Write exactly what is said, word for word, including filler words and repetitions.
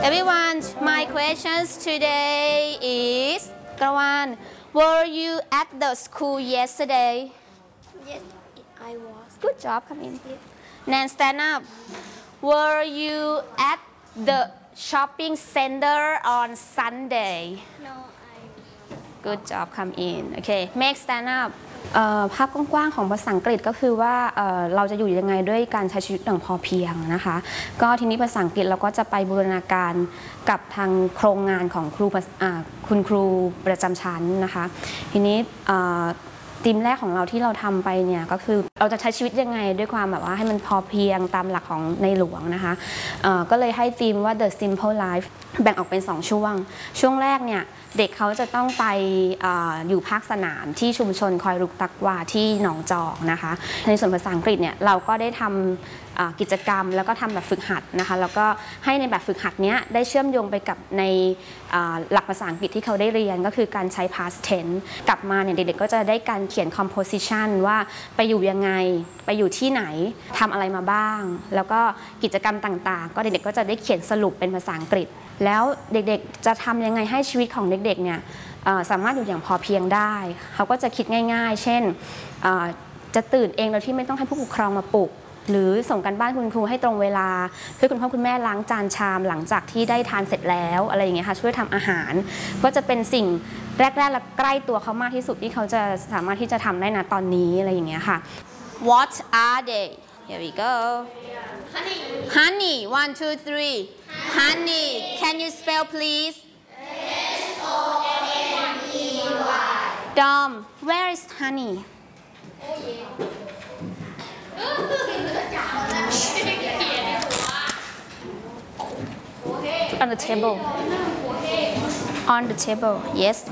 Everyone, my questions today is กระวาน Were you at the school yesterday? Yes, I was. Good job, come in. Nan, stand up. Were you at the shopping center on Sunday? No, I. Good job, come in. Okay, Meg, stand up. ภาพกว้างๆของภาษาอังกฤษก็คือว่า เ, เราจะอยู่ยังไงด้วยการใช้ชีวิตอย่างพอเพียงนะคะก็ทีนี้ภาษาอังกฤษเราก็จะไปบูรณาการกับทางโครงงานของครูคุณครูประจำชั้นนะคะทีนี้ธีมแรกของเราที่เราทำไปเนี่ยก็คือเราจะใช้ชีวิตยังไงด้วยความแบบว่าให้มันพอเพียงตามหลักของในหลวงนะคะก็เลยให้ธีมว่า The Simple Life แบ่งออกเป็นสองช่วงช่วงแรกเนี่ยเด็กเขาจะต้องไป อ, อยู่ภาคสนามที่ชุมชนคอยรุกตักวาที่หนองจอกนะคะในส่วนภาษาอังกฤษเนี่ยเราก็ได้ทำกิจกรรมแล้วก็ทำแบบฝึกหัดนะคะแล้วก็ให้ในแบบฝึกหัดนี้ได้เชื่อมโยงไปกับในหลักภาษาอังกฤษที่เขาได้เรียนก็คือการใช้ past tense กลับมาเนี่ยเด็กๆก็จะได้การเขียน composition ว่าไปอยู่ยังไงไปอยู่ที่ไหนทำอะไรมาบ้างแล้วก็กิจกรรมต่างๆก็เด็กๆก็จะได้เขียนสรุปเป็นภาษาอังกฤษแล้วเด็กๆจะทำยังไงให้ชีวิตของเด็กๆเนี่ยสามารถอยู่อย่างพอเพียงได้เขาก็จะคิดง่ายๆเช่นจะตื่นเองโดยที่ไม่ต้องให้ผู้ปกครองมาปลุกหรือส่งกันบ้านคุณครูให้ตรงเวลาเพื่อคุณพ่อคุณแม่ล้างจานชามหลังจากที่ได้ทานเสร็จแล้วอะไรอย่างเงี้ยค่ะช่วยทำอาหารก็จะเป็นสิ่งแรกๆและใกล้ตัวเขามากที่สุดที่เขาจะสามารถที่จะทำได้นะตอนนี้อะไรอย่างเงี้ยค่ะ What are they? Here we go. Honey. Honey. One, two, three. Honey. Can you spell please? S O N E Y. Dom. Where is honey? On the table. On the table. Yes.